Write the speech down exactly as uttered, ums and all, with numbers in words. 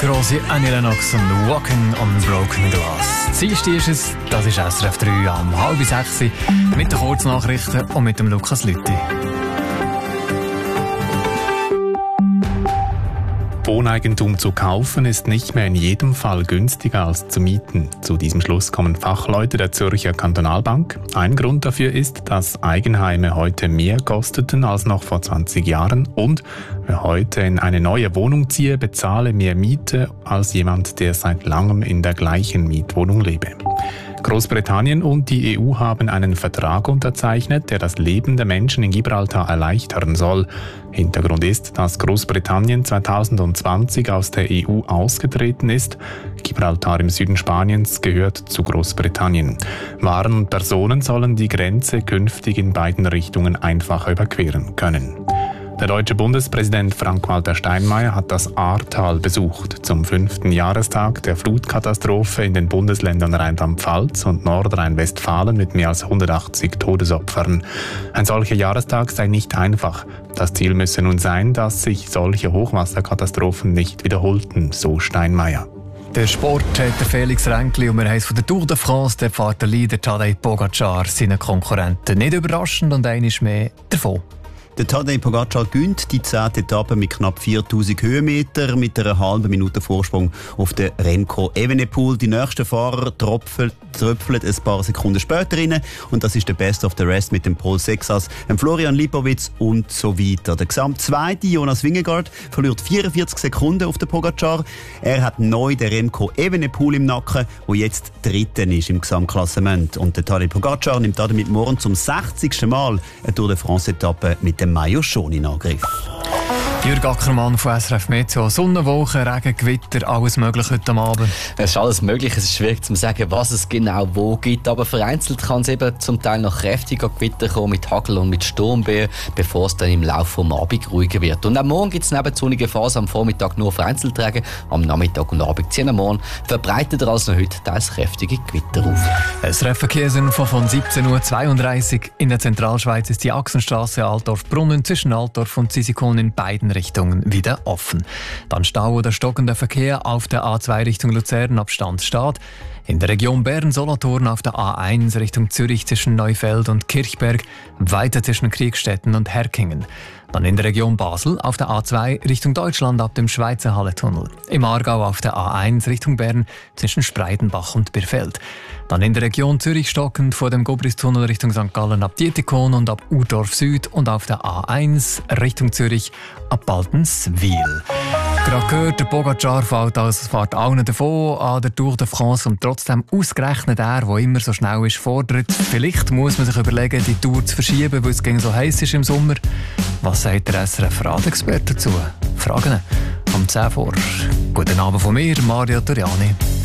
grosse Annie Lennox und «Walking on Broken Glass». Dienstag ist es, das ist S R F drei am halb sechs mit den Kurznachrichten und mit dem Lukas Lüthi. Wohneigentum zu kaufen ist nicht mehr in jedem Fall günstiger als zu mieten. Zu diesem Schluss kommen Fachleute der Zürcher Kantonalbank. Ein Grund dafür ist, dass Eigenheime heute mehr kosteten als noch vor zwanzig Jahren und wer heute in eine neue Wohnung ziehe, bezahle mehr Miete als jemand, der seit langem in der gleichen Mietwohnung lebe. Großbritannien und die E U haben einen Vertrag unterzeichnet, der das Leben der Menschen in Gibraltar erleichtern soll. Hintergrund ist, dass Großbritannien zweitausendzwanzig aus der E U ausgetreten ist. Gibraltar im Süden Spaniens gehört zu Großbritannien. Waren und Personen sollen die Grenze künftig in beiden Richtungen einfacher überqueren können. Der deutsche Bundespräsident Frank-Walter Steinmeier hat das Ahrtal besucht, zum fünften Jahrestag der Flutkatastrophe in den Bundesländern Rheinland-Pfalz und Nordrhein-Westfalen mit mehr als hundertachtzig Todesopfern. Ein solcher Jahrestag sei nicht einfach. Das Ziel müsse nun sein, dass sich solche Hochwasserkatastrophen nicht wiederholten, so Steinmeier. Der Sport hat der Felix Ränkli und wir haben es von der Tour de France, der fährt der Leader Tadej Pogacar seinen Konkurrenten nicht überraschend und einmal mehr davon. Der Tadej Pogacar gewinnt die zehnte Etappe mit knapp viertausend Höhenmeter mit einer halben Minute Vorsprung auf den Remco Evenepoel. Die nächsten Fahrer tröpfeln, tröpfeln ein paar Sekunden später rein und das ist der Best of the Rest mit dem Paul Sexas, dem Florian Lipowitz und so weiter. Der Gesamtzweite Jonas Vingegaard verliert vierundvierzig Sekunden auf den Pogacar. Er hat neu den Remco Evenepoel im Nacken, der jetzt Dritten ist im Gesamtklassement. Und der Tadej Pogacar nimmt damit morgen zum sechzigsten Mal eine Tour de France-Etappe mit dem Maillot Jaune in Angriff. Jürg Ackermann von S R F Meteo. Sonnenwochen, Regen, Gewitter, alles möglich heute Abend. Es ist alles möglich. Es ist schwierig zu sagen, was es genau wo gibt. Aber vereinzelt kann es eben zum Teil noch kräftiger Gewitter kommen mit Hagel und mit Sturmböen, bevor es dann im Laufe des Abends ruhiger wird. Und am Morgen gibt es neben sonnige Phase am Vormittag nur vereinzelt Regen. Am Nachmittag und Abend ziehen am Morgen verbreiteter als noch heute teils kräftige Gewitter auf. Es Verkehrsinfo von siebzehn Uhr zweiunddreißig. In der Zentralschweiz ist die Achsenstraße Altdorf-Brunnen zwischen Altdorf und Zisikon in beiden Richtungen wieder offen. Dann Stau oder stockender Verkehr auf der A zwei Richtung Luzern ab Standstadt. In der Region Bern-Solothurn auf der A eins Richtung Zürich zwischen Neufeld und Kirchberg, weiter zwischen Kriegstetten und Herkingen. Dann in der Region Basel auf der A zwei Richtung Deutschland ab dem Schweizer Halletunnel. Im Aargau auf der A eins Richtung Bern zwischen Spreidenbach und Birfeld. Dann in der Region Zürich stockend vor dem Gobristunnel Richtung Sankt Gallen ab Dietikon und ab Urdorf Süd und auf der A eins Richtung Zürich ab Baltenswil. Gerade gehört, der Pogacar fällt, also fährt allen davon an der Tour de France und trotzdem ausgerechnet er, der immer so schnell ist, fordert. Vielleicht muss man sich überlegen, die Tour zu verschieben, weil es gegen so heiß ist im Sommer. Was sagt der S R F-Radexperte dazu? Fragen um zehn vor. Guten Abend von mir, Mario Toriani.